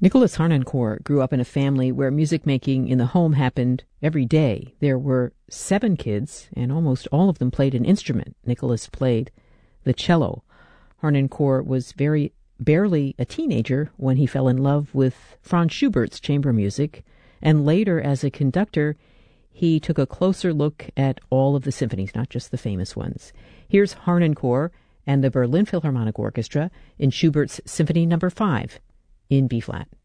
Nicholas Harnoncourt grew up in a family where music making in the home happened every day. There were 7 kids, and almost all of them played an instrument. Nicholas played the cello. Harnoncourt was barely a teenager when he fell in love with Franz Schubert's chamber music, and later as a conductor, he took a closer look at all of the symphonies, not just the famous ones. Here's Harnoncourt and the Berlin Philharmonic Orchestra in Schubert's Symphony No. 5 in B-flat.